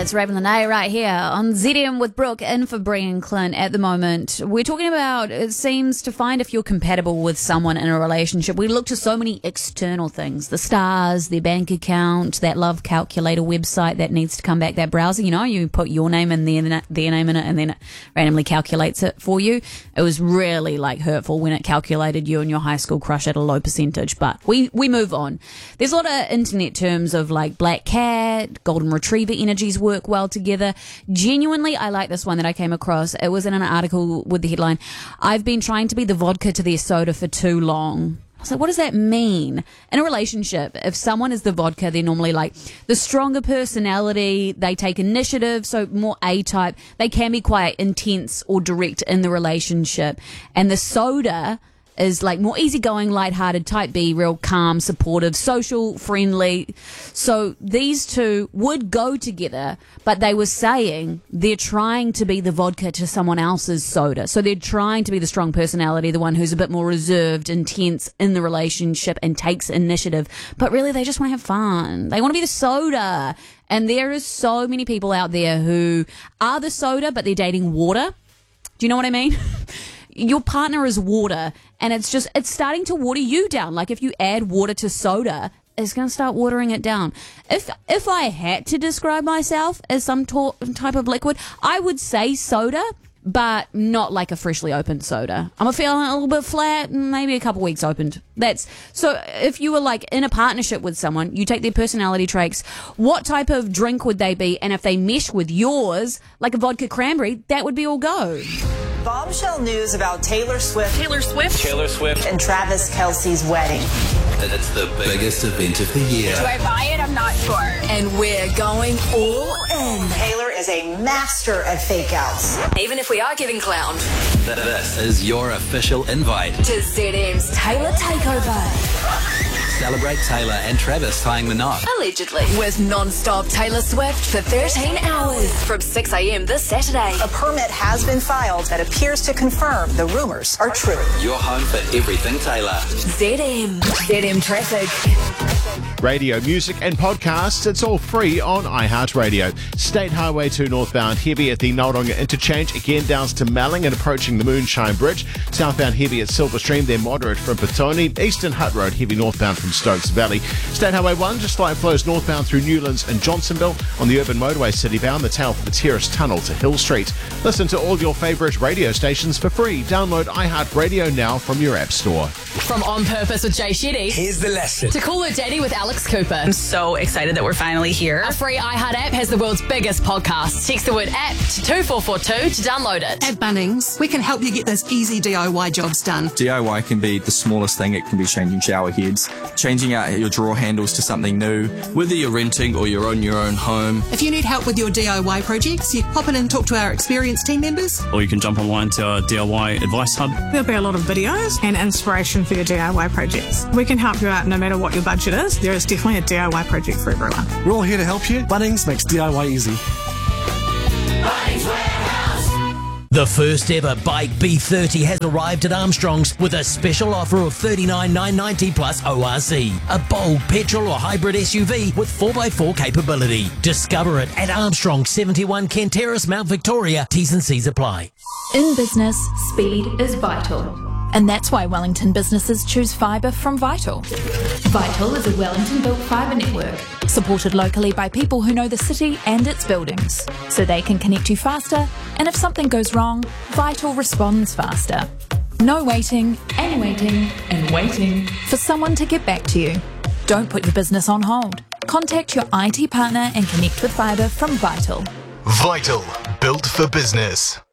It's Raven Lene right here on ZM with Brooke in for Brie and Clint at the moment. We're talking about, it seems, to find if you're compatible with someone in a relationship. We look to so many external things, the stars, their bank account, that love calculator website that needs to come back, that browser, you know, you put your name in their name in it and then it randomly calculates it for you. It was really hurtful when it calculated you and your high school crush at a low percentage, but we move on. There's a lot of internet terms of black cat, golden retriever energies work well together. Genuinely, I like this one that I came across. It was in an article with the headline, "I've been trying to be the vodka to their soda for too long." I was like, what does that mean? In a relationship, if someone is the vodka, they're normally the stronger personality, they take initiative, so more A-type. They can be quite intense or direct in the relationship. And the soda is more easygoing, lighthearted, type B, real calm, supportive, social, friendly. So these two would go together, but they were saying they're trying to be the vodka to someone else's soda. So they're trying to be the strong personality, the one who's a bit more reserved, intense in the relationship and takes initiative. But really, they just want to have fun. They want to be the soda. And there is so many people out there who are the soda, but they're dating water. Do you know what I mean? Your partner is water, and it's starting to water you down. If you add water to soda, it's going to start watering it down. If I had to describe myself as some type of liquid, I would say soda, but not like a freshly opened soda. I'm feeling a little bit flat, maybe a couple weeks opened. So if you were in a partnership with someone, you take their personality traits, what type of drink would they be? And if they mesh with yours, like a vodka cranberry, that would be all go. Bombshell news about Taylor Swift and Travis Kelce's wedding. It's the biggest event of the year. Do I buy it? I'm not sure. And we're going all in. Taylor is a master at fake outs. Even if we are giving clown. This is your official invite To ZM's Taylor Takeover. Celebrate Taylor and Travis tying the knot. Allegedly. With non-stop Taylor Swift for 13 hours. From 6 a.m. this Saturday. A permit has been filed that appears to confirm the rumors are true. Your home for everything Taylor. ZM Traffic. Radio, music and podcasts, it's all free on iHeartRadio. State Highway 2 northbound heavy at the Nauranga interchange, again down to Melling and approaching the Moonshine Bridge. Southbound heavy at Silverstream, then moderate from Petone. Eastern Hutt Road heavy northbound from Stokes Valley. State Highway 1 just light flows northbound through Newlands and Johnsonville. On the Urban Motorway citybound, the tail for the Terrace Tunnel to Hill Street. Listen to all your favourite radio stations for free. Download iHeartRadio now from your app store. From On Purpose with Jay Shetty. Here's the lesson. To Call Her Daddy with Alex Cooper. I'm so excited that we're finally here. Our free iHeart app has the world's biggest podcast. Text the word app to 24442 to download it. At Bunnings, we can help you get those easy DIY jobs done. DIY can be the smallest thing. It can be changing shower heads, changing out your drawer handles to something new, whether you're renting or you're on your own home. If you need help with your DIY projects, you pop in and talk to our experienced team members. Or you can jump online to our DIY advice hub. There'll be a lot of videos and inspiration for your DIY projects. We can help you out no matter what your budget is. There is definitely a DIY project for everyone. We're all here to help you. Bunnings makes DIY easy. Bunnings Warehouse. The first ever Bike B30 has arrived at Armstrong's with a special offer of $39,990 plus ORC. A bold petrol or hybrid SUV with 4x4 capability. Discover it at Armstrong 71 Kent Terrace, Mount Victoria. T's and C's apply. In business, speed is vital. And that's why Wellington businesses choose fibre from Vital. Vital is a Wellington-built fibre network, supported locally by people who know the city and its buildings, so they can connect you faster, and if something goes wrong, Vital responds faster. No waiting, and waiting, and waiting for someone to get back to you. Don't put your business on hold. Contact your IT partner and connect with fibre from Vital. Vital, built for business.